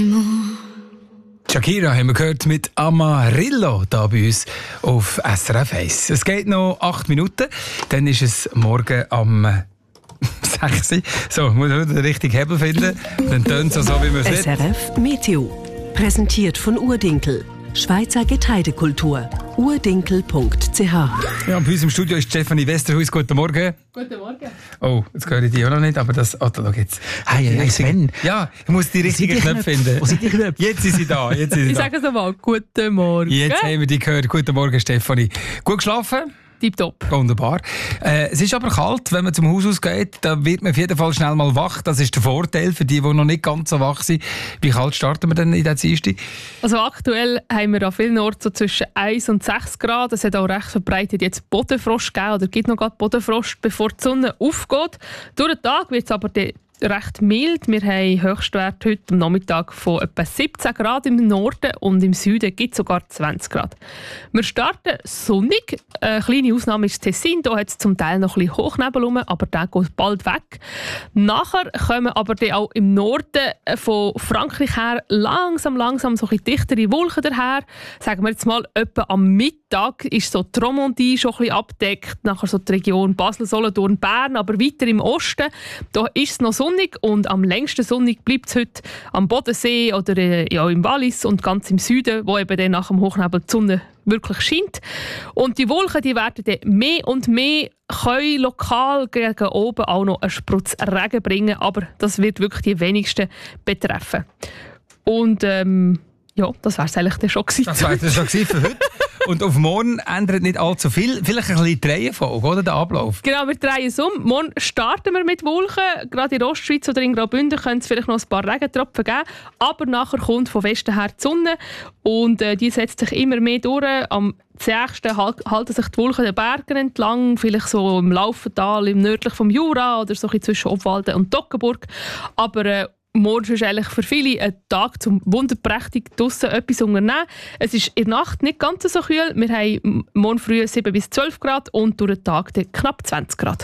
Shakira haben wir gehört mit Amarillo da bei uns auf SRF 1. Es geht noch 8 Minuten, dann ist es morgen am 6. So, muss man den richtigen Hebel finden. Dann tönt es so, wie man es will. SRF Meteo. Präsentiert von Urdinkel. Schweizer Getreidekultur. urdinkel.ch. Ja, und bei uns im Studio ist Stefanie Westerhuis. Guten Morgen. Guten Morgen. Oh, jetzt höre ich die auch noch nicht, aber das... Oh, da geht's. Hey, Sven. Ja, ich muss die richtigen Knöpfe finden. Wo sind die Knöpfe? Jetzt sind sie da. Ich sage es einmal. Guten Morgen. Jetzt haben wir die gehört. Guten Morgen, Stefanie. Gut geschlafen? Tipptopp. Wunderbar. Es ist aber kalt, wenn man zum Haus ausgeht. Da wird man auf jeden Fall schnell mal wach. Das ist der Vorteil für die noch nicht ganz so wach sind. Wie kalt starten wir denn in der Dienstag? Also aktuell haben wir an vielen Orten so zwischen 1 und 6 Grad. Es hat auch recht verbreitet jetzt Bodenfrost gegeben oder gibt noch gerade Bodenfrost, bevor die Sonne aufgeht. Durch den Tag wird es aber recht mild. Wir haben Höchstwert heute am Nachmittag von etwa 17 Grad im Norden und im Süden gibt es sogar 20 Grad. Wir starten sonnig. Eine kleine Ausnahme ist Tessin. Da hat es zum Teil noch ein bisschen Hochnebel rum, aber der geht bald weg. Nachher kommen aber dann auch im Norden von Frankreich her langsam so ein bisschen dichtere Wolken daher. Sagen wir jetzt mal, etwa am Mittag ist so die Romandie schon ein bisschen abgedeckt. Nachher so die Region Basel, Solothurn, Bern, aber weiter im Osten. Da ist es noch sonnig und am längsten sonnig bleibt es heute am Bodensee oder im Wallis und ganz im Süden, wo eben dann nach dem Hochnebel die Sonne wirklich scheint. Und die Wolken, die werden dann mehr und mehr können lokal gegen oben auch noch einen Sprutz Regen bringen, aber das wird wirklich die wenigsten betreffen. Und ja, das wäre es eigentlich dann schon gewesen. Das wäre es schon gewesen für heute. Und auf morgen ändert nicht allzu viel. Vielleicht ein bisschen die Reihenfolge, oder? Der Ablauf. Genau, wir drehen es um. Morgen starten wir mit Wolken. Gerade in der Ostschweiz oder in Graubünden könnte es vielleicht noch ein paar Regentropfen geben. Aber nachher kommt von Westen her die Sonne. Und die setzt sich immer mehr durch. Am 6. halten sich die Wolken den Bergen entlang. Vielleicht so im Laufental, im nördlich vom Jura oder so zwischen Obwalden und Toggenburg. Aber morgen ist eigentlich für viele ein Tag, zum wunderprächtig draussen etwas unternehmen. Es ist in der Nacht nicht ganz so kühl. Wir haben morgen früh 7 bis 12 Grad und durch den Tag knapp 20 Grad.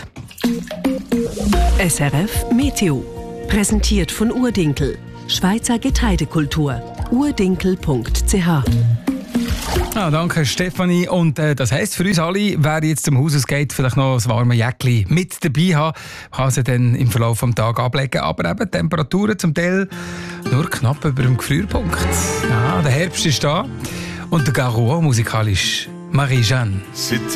SRF Meteo. Präsentiert von Urdinkel. Schweizer Getreidekultur. urdinkel.ch. Ja, danke Stefanie. Und das heisst für uns alle, wer jetzt zum Haus geht, vielleicht noch ein warmes Jäckchen mit dabei haben, kann sie dann im Verlauf des Tages ablegen. Aber eben Temperaturen zum Teil nur knapp über dem Gefrierpunkt. Ja, der Herbst ist da und der Garouan musikalisch Marie-Jeanne.